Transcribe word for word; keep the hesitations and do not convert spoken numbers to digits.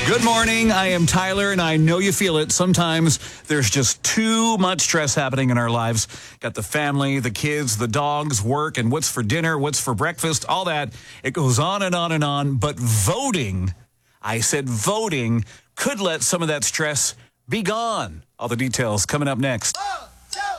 Good morning. I am Tyler, and I know you feel it. Sometimes there's just too much stress happening in our lives. Got the family, the kids, the dogs, work, and what's for dinner, what's for breakfast, all that. It goes on and on and on. But voting, I said voting, could let some of that stress be gone. All the details coming up next. One, two,